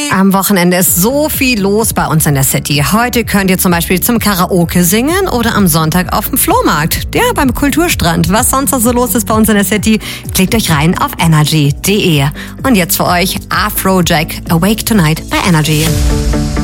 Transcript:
Am Wochenende ist so viel los bei uns in der City. Heute könnt ihr zum Beispiel zum Karaoke singen oder am Sonntag auf dem Flohmarkt. Ja, beim Kulturstrand. Was sonst noch so los ist bei uns in der City, klickt euch rein auf energy.de. Und jetzt für euch Afrojack, Awake Tonight bei Energy.